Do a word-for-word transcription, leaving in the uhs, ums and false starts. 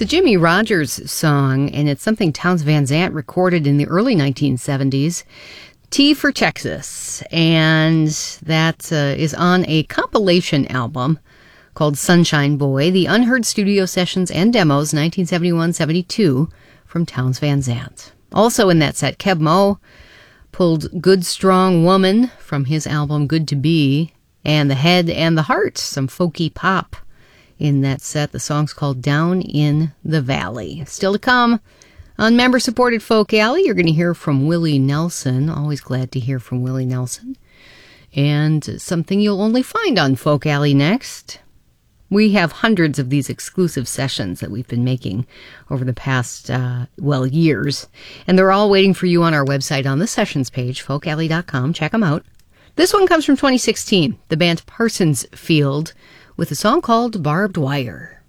It's a Jimmie Rodgers song, and it's something Townes Van Zandt recorded in the early nineteen seventies. T for Texas, and that uh, is on a compilation album called Sunshine Boy, the Unheard Studio Sessions and Demos, nineteen seventy-one seventy-two, from Townes Van Zandt. Also in that set, Keb' Mo' pulled Good Strong Woman from his album Good to Be, and The Head and the Heart, some folky pop in that set. The song's called Down in the Valley. Still to come on member-supported Folk Alley, you're going to hear from Willie Nelson. Always glad to hear from Willie Nelson. And something you'll only find on Folk Alley next. We have hundreds of these exclusive sessions that we've been making over the past, uh, well, years. And they're all waiting for you on our website on the sessions page, folk alley dot com. Check them out. This one comes from twenty sixteen, the band Parsons Field, with a song called Barbed Wire.